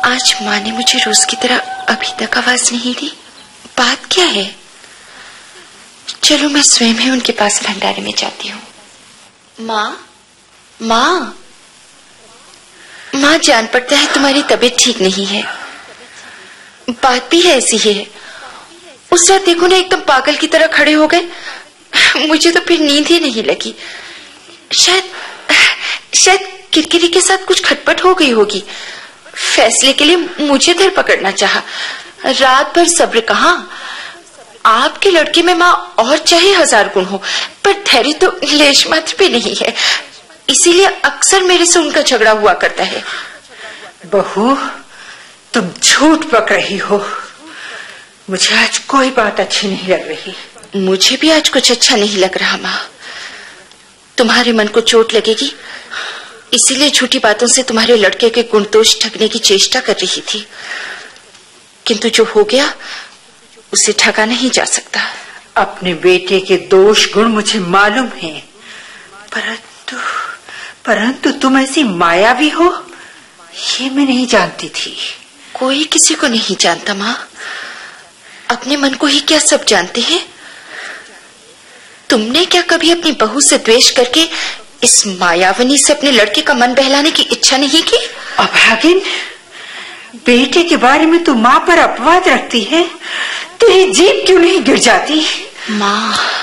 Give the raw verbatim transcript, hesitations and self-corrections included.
आज माँ ने मुझे रोज की तरह अभी तक आवाज नहीं दी। बात क्या है? चलो मैं स्वयं ही उनके पास भंडारे में जाती हूँ। माँ, माँ, माँ, जान पड़ता है तुम्हारी तबीयत ठीक नहीं है। बात भी है ऐसी है। उस रात देखो ना, एकदम पागल की तरह खड़े हो गए। मुझे तो फिर नींद ही नहीं लगी। शायद शायद किरकिरी के साथ कुछ खटपट हो गई होगी। फैसले के लिए मुझे धर पकड़ना चाहा। रात भर सब्र कहाँ। आपके लड़के में माँ और चाहे हजार गुण हो, पर धैर्य तो लेश मात्र भी नहीं है। इसीलिए अक्सर मेरे से उनका झगड़ा हुआ करता है। बहू, तुम झूठ बक रही हो। मुझे आज कोई बात अच्छी नहीं लग रही। मुझे भी आज कुछ अच्छा नहीं लग रहा माँ। तुम्हारे मन को चोट लगेगी, इसीलिए झूठी बातों से तुम्हारे लड़के के गुण दोष ढकने की चेष्टा कर रही थी। किंतु जो हो गया उसे ढका नहीं जा सकता। अपने बेटे के दोष गुण मुझे मालूम है, परंतु परंतु तुम ऐसी मायावी हो, ये मैं नहीं जानती थी। कोई किसी को नहीं जानता माँ। अपने मन को ही क्या सब जानते हैं। तुमने क्या कभी अपनी बहू से द्वेष करके इस मायावनी से अपने लड़के का मन बहलाने की इच्छा नहीं की? अभागिन, बेटे के बारे में तू माँ पर अपवाद रखती है। तेरी जीभ क्यों नहीं गिर जाती? माँ,